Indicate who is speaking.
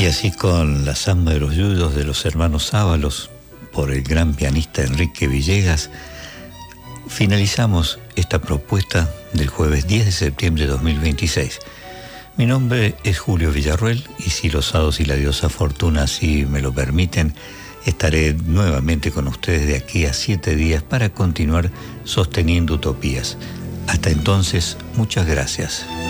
Speaker 1: Y así con la samba de los yuyos de los hermanos Ábalos, por el gran pianista Enrique Villegas, finalizamos esta propuesta del jueves 10 de septiembre de 2026. Mi nombre es Julio Villarruel y si los hados y la diosa Fortuna así me lo permiten, estaré nuevamente con ustedes de aquí a 7 días para continuar sosteniendo utopías. Hasta entonces, muchas gracias.